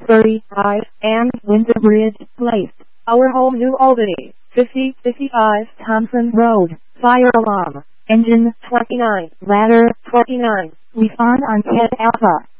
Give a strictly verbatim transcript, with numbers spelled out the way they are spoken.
thirty-five, and Windsor Bridge Place. Our home, New Albany, fifty fifty-five Thompson Road. Fire alarm. Engine twenty-nine. Ladder twenty-nine. We found on Ted Alpha.